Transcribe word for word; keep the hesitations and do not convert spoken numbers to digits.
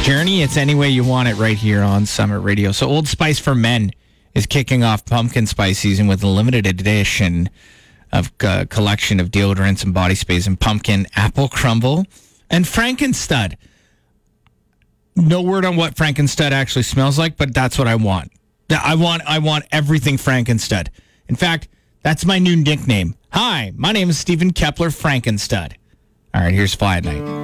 Journey, it's any way you want it right here on Summit Radio. So Old Spice for Men is kicking off pumpkin spice season with a limited edition of uh, collection of deodorants and body sprays and pumpkin, apple crumble, and Frankenstud. No word on what Frankenstud actually smells like, but that's what I want. I want I want everything Frankenstud. In fact, that's my new nickname. Hi, my name is Stephen Kepler Frankenstud. All right, here's Fly at Night.